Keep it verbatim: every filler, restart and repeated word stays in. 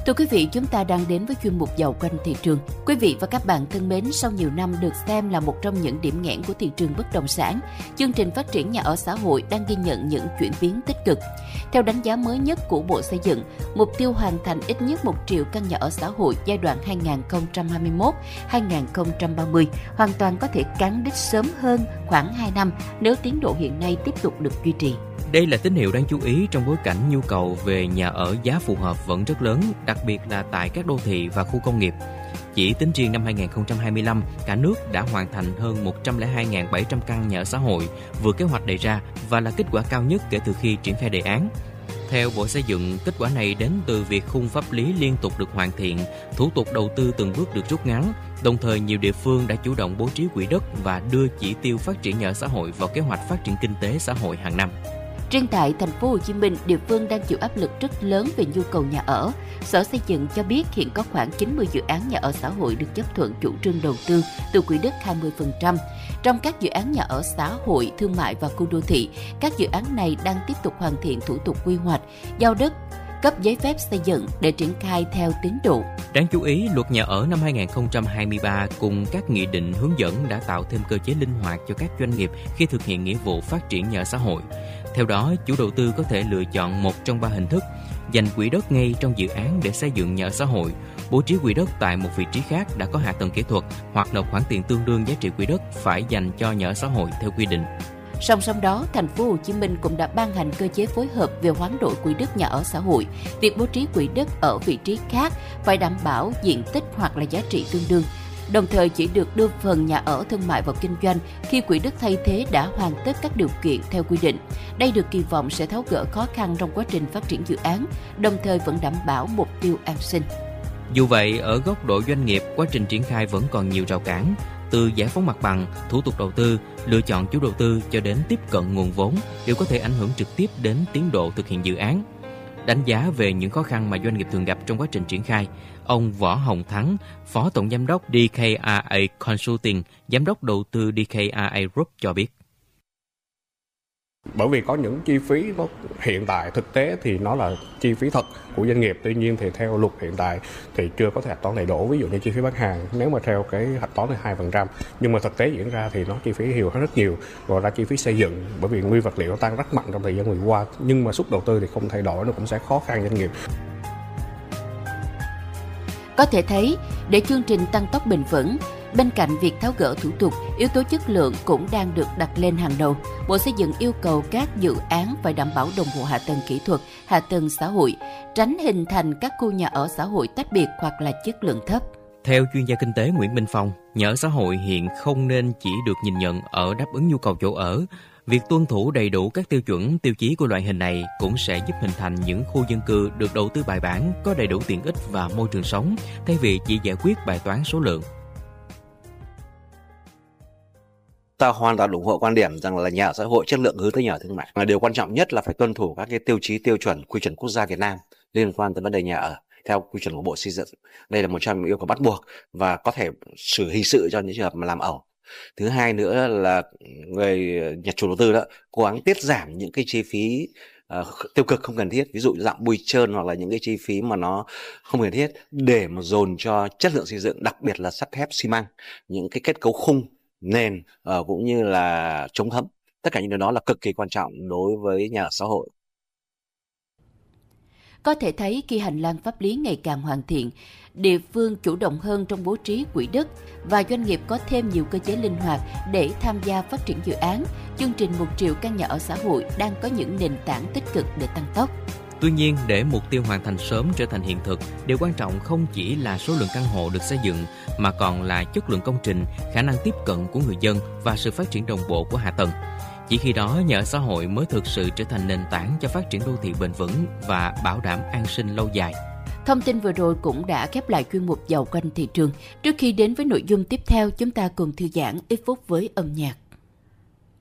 Thưa quý vị, chúng ta đang đến với chuyên mục Dạo quanh thị trường. Quý vị và các bạn thân mến, sau nhiều năm được xem là một trong những điểm nghẽn của thị trường bất động sản, chương trình phát triển nhà ở xã hội đang ghi nhận những chuyển biến tích cực. Theo đánh giá mới nhất của Bộ Xây dựng, mục tiêu hoàn thành ít nhất một triệu căn nhà ở xã hội giai đoạn hai nghìn không trăm hai mươi mốt đến hai nghìn không trăm ba mươi hoàn toàn có thể cán đích sớm hơn khoảng hai năm nếu tiến độ hiện nay tiếp tục được duy trì. Đây là tín hiệu đáng chú ý trong bối cảnh nhu cầu về nhà ở giá phù hợp vẫn rất lớn, đặc biệt là tại các đô thị và khu công nghiệp. Chỉ tính riêng năm hai nghìn không trăm hai mươi lăm, cả nước đã hoàn thành hơn một trăm lẻ hai nghìn bảy trăm căn nhà ở xã hội, vượt kế hoạch đề ra và là kết quả cao nhất kể từ khi triển khai đề án. Theo Bộ Xây dựng, kết quả này đến từ việc khung pháp lý liên tục được hoàn thiện, thủ tục đầu tư từng bước được rút ngắn, đồng thời nhiều địa phương đã chủ động bố trí quỹ đất và đưa chỉ tiêu phát triển nhà ở xã hội vào kế hoạch phát triển kinh tế xã hội hàng năm. Riêng tại thành phố Hồ Chí Minh, địa phương đang chịu áp lực rất lớn về nhu cầu nhà ở. Sở Xây dựng cho biết hiện có khoảng chín mươi dự án nhà ở xã hội được chấp thuận chủ trương đầu tư từ quỹ đất hai mươi phần trăm. Trong các dự án nhà ở xã hội, thương mại và khu đô thị, các dự án này đang tiếp tục hoàn thiện thủ tục quy hoạch, giao đất, cấp giấy phép xây dựng để triển khai theo tiến độ. Đáng chú ý, luật nhà ở năm hai nghìn không trăm hai mươi ba cùng các nghị định hướng dẫn đã tạo thêm cơ chế linh hoạt cho các doanh nghiệp khi thực hiện nghĩa vụ phát triển nhà ở xã hội. Theo đó, chủ đầu tư có thể lựa chọn một trong ba hình thức: dành quỹ đất ngay trong dự án để xây dựng nhà ở xã hội, bố trí quỹ đất tại một vị trí khác đã có hạ tầng kỹ thuật, hoặc nộp khoản tiền tương đương giá trị quỹ đất phải dành cho nhà ở xã hội theo quy định. Song song đó, thành phố Hồ Chí Minh cũng đã ban hành cơ chế phối hợp về hoán đổi quỹ đất nhà ở xã hội. Việc bố trí quỹ đất ở vị trí khác phải đảm bảo diện tích hoặc là giá trị tương đương. Đồng thời chỉ được đưa phần nhà ở thương mại vào kinh doanh khi quỹ đất thay thế đã hoàn tất các điều kiện theo quy định. Đây được kỳ vọng sẽ tháo gỡ khó khăn trong quá trình phát triển dự án, đồng thời vẫn đảm bảo mục tiêu an sinh. Dù vậy, ở góc độ doanh nghiệp, quá trình triển khai vẫn còn nhiều rào cản. Từ giải phóng mặt bằng, thủ tục đầu tư, lựa chọn chủ đầu tư cho đến tiếp cận nguồn vốn đều có thể ảnh hưởng trực tiếp đến tiến độ thực hiện dự án. Đánh giá về những khó khăn mà doanh nghiệp thường gặp trong quá trình triển khai, ông Võ Hồng Thắng, Phó Tổng Giám đốc đê ca rờ a Consulting, Giám đốc đầu tư đê ca rờ a Group cho biết. Bởi vì có những chi phí nó hiện tại thực tế thì nó là chi phí thật của doanh nghiệp, tuy nhiên thì theo luật hiện tại thì chưa có thể hạch toán đầy đủ. Ví dụ như chi phí bán hàng, nếu mà theo cái hạch toán là hai phần trăm, nhưng mà thực tế diễn ra thì nó chi phí nhiều hơn rất nhiều. Rồi ra chi phí xây dựng, bởi vì nguyên vật liệu nó tăng rất mạnh trong thời gian vừa qua, nhưng mà suất đầu tư thì không thay đổi, nó cũng sẽ khó khăn doanh nghiệp. Có thể thấy, để chương trình tăng tốc bền vững, bên cạnh việc tháo gỡ thủ tục, yếu tố chất lượng cũng đang được đặt lên hàng đầu. Bộ Xây dựng yêu cầu các dự án phải đảm bảo đồng bộ hạ tầng kỹ thuật, hạ tầng xã hội, tránh hình thành các khu nhà ở xã hội tách biệt hoặc là chất lượng thấp. Theo chuyên gia kinh tế Nguyễn Minh Phong, nhà ở xã hội hiện không nên chỉ được nhìn nhận ở đáp ứng nhu cầu chỗ ở. Việc tuân thủ đầy đủ các tiêu chuẩn, tiêu chí của loại hình này cũng sẽ giúp hình thành những khu dân cư được đầu tư bài bản, có đầy đủ tiện ích và môi trường sống, thay vì chỉ giải quyết bài toán số lượng. Ta hoàn toàn ủng hộ quan điểm rằng là nhà ở xã hội chất lượng hướng tới nhà ở thương mại. Mà điều quan trọng nhất là phải tuân thủ các cái tiêu chí, tiêu chuẩn, quy chuẩn quốc gia Việt Nam liên quan tới vấn đề nhà ở theo quy chuẩn của Bộ Xây dựng. Đây là một trong những yêu cầu bắt buộc và có thể xử hình sự cho những trường hợp mà làm ẩu. Thứ hai nữa là người nhà chủ đầu tư đó cố gắng tiết giảm những cái chi phí uh, tiêu cực không cần thiết, ví dụ dạng bôi trơn hoặc là những cái chi phí mà nó không cần thiết, để mà dồn cho chất lượng xây dựng, đặc biệt là sắt thép, xi măng, những cái kết cấu khung, nền uh, cũng như là chống thấm. Tất cả những điều đó là cực kỳ quan trọng đối với nhà ở xã hội. Có thể thấy khi hành lang pháp lý ngày càng hoàn thiện, địa phương chủ động hơn trong bố trí quỹ đất và doanh nghiệp có thêm nhiều cơ chế linh hoạt để tham gia phát triển dự án, chương trình một triệu căn nhà ở xã hội đang có những nền tảng tích cực để tăng tốc. Tuy nhiên, để mục tiêu hoàn thành sớm trở thành hiện thực, điều quan trọng không chỉ là số lượng căn hộ được xây dựng, mà còn là chất lượng công trình, khả năng tiếp cận của người dân và sự phát triển đồng bộ của hạ tầng. Chỉ khi đó, nhà ở xã hội mới thực sự trở thành nền tảng cho phát triển đô thị bền vững và bảo đảm an sinh lâu dài. Thông tin vừa rồi cũng đã khép lại chuyên mục Dạo quanh thị trường. Trước khi đến với nội dung tiếp theo, chúng ta cùng thư giãn ít phút với âm nhạc.